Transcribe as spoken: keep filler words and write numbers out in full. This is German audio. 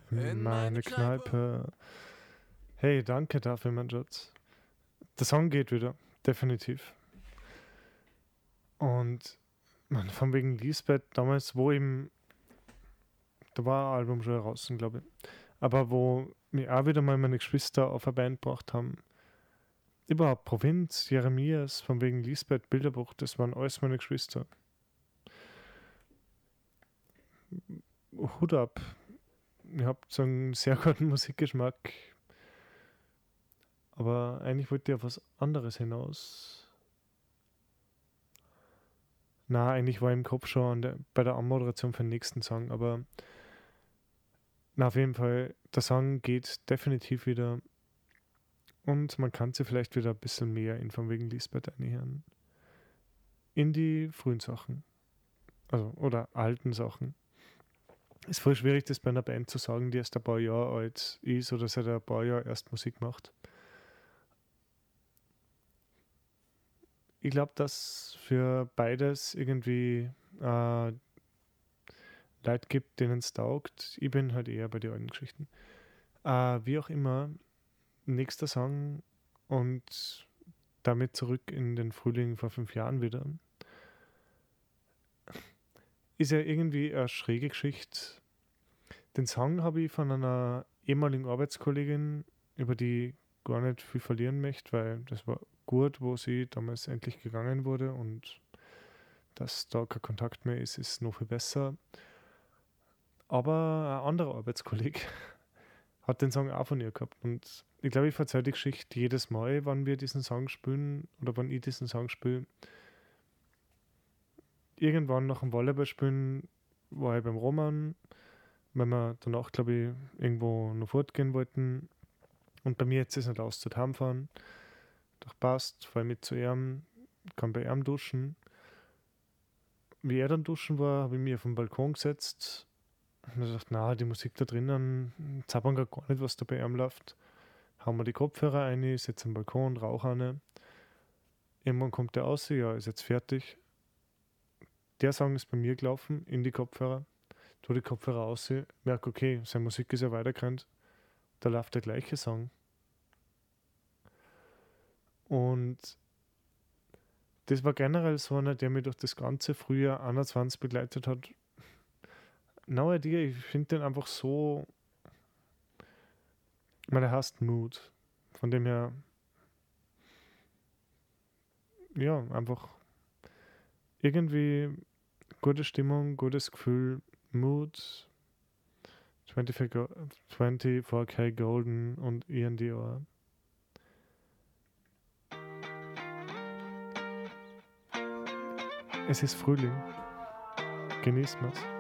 in meine Kneipe. Hey, danke dafür, mein Schatz. Der Song geht wieder, definitiv. Und man, von wegen Lisbeth, damals, wo eben, da war ein Album schon draußen, glaube ich, aber wo mir auch wieder mal meine Geschwister auf eine Band gebracht haben, überhaupt Provinz, Jeremias, von wegen Lisbeth, Bilderbuch, das waren alles meine Geschwister. Hut ab. Ihr habt so einen sehr guten Musikgeschmack. Aber eigentlich wollte ich auf was anderes hinaus. Na, eigentlich war ich im Kopf schon an der, bei der Anmoderation für den nächsten Song, aber na, auf jeden Fall, der Song geht definitiv wieder und man kann sie vielleicht wieder ein bisschen mehr in von wegen Lisbeth einhören. In die frühen Sachen. Also, oder alten Sachen. Ist voll schwierig, das bei einer Band zu sagen, die erst ein paar Jahre alt ist oder seit ein paar Jahren erst Musik macht. Ich glaube, dass für beides irgendwie äh, Leute gibt, denen es taugt. Ich bin halt eher bei den alten Geschichten. Äh, wie auch immer, nächster Song und damit zurück in den Frühling vor fünf Jahren wieder. Ist ja irgendwie eine schräge Geschichte. Den Song habe ich von einer ehemaligen Arbeitskollegin, über die ich gar nicht viel verlieren möchte, weil das war gut, wo sie damals endlich gegangen wurde und dass da kein Kontakt mehr ist, ist noch viel besser. Aber ein anderer Arbeitskollege hat den Song auch von ihr gehabt und ich glaube, ich verzeihe die Geschichte jedes Mal, wann wir diesen Song spielen oder wann ich diesen Song spiele. Irgendwann nach dem Volleyballspielen war ich beim Roman, weil wir danach, glaube ich, irgendwo noch fortgehen wollten. Und bei mir jetzt ist nicht aus zu heimfahren. Doch passt, fahre mit zu ihm, kann bei ihm duschen. Wie er dann duschen war, habe ich mich auf den Balkon gesetzt und ich dachte, na, die Musik da drinnen, zappern gar nicht, was da bei ihm läuft. Hauen wir die Kopfhörer rein, sitze am Balkon, rauche eine. Irgendwann kommt der raus, ja, ist jetzt fertig. Der Song ist bei mir gelaufen, in die Kopfhörer. Tue die Kopfhörer aus, merke, okay, seine Musik ist ja weitergerannt. Da läuft der gleiche Song. Und das war generell so einer, der mich durch das ganze Frühjahr einundzwanzig begleitet hat. No idea, ich finde den einfach so. Ich meine, er heißt Mood. Von dem her, ja, einfach irgendwie gute Stimmung, gutes Gefühl, Mood, vierundzwanzig K Golden und E N D R. Es ist Frühling. Genießt man's.